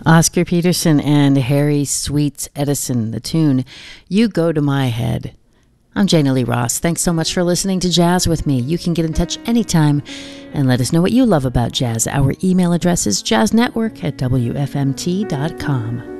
Oscar Peterson and Harry Sweets Edison, the tune, You Go to My Head. I'm Jana Lee Ross. Thanks so much for listening to Jazz with me. You can get in touch anytime and let us know what you love about jazz. Our email address is jazznetwork@wfmt.com.